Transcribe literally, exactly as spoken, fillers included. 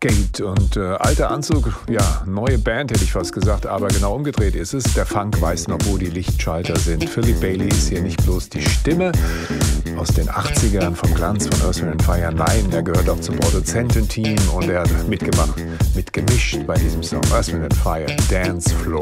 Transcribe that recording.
Gate und äh, alter Anzug, ja, neue Band hätte ich fast gesagt, aber genau umgedreht ist es. Der Funk weiß noch, wo die Lichtschalter sind. Philip Bailey ist hier nicht bloß die Stimme aus den achtzigern vom Glanz von Earth, Wind and Fire. Nein, er gehört auch zum Produzententeam und er hat mitgemacht, mitgemischt bei diesem Song Earth, Wind and Fire, Dance Floor.